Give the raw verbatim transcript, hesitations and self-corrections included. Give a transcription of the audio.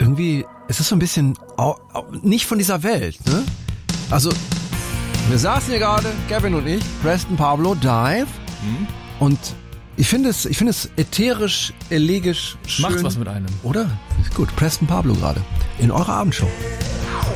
irgendwie, es ist so ein bisschen au, au, nicht von dieser Welt, ne? Also, wir saßen hier gerade, Gavin und ich, Preston Pablo, Dive, hm? und ich finde es, ich finde es ätherisch, elegisch, schön. Macht's was mit einem. Oder? Ist gut, Preston Pablo gerade, in eurer Abendshow.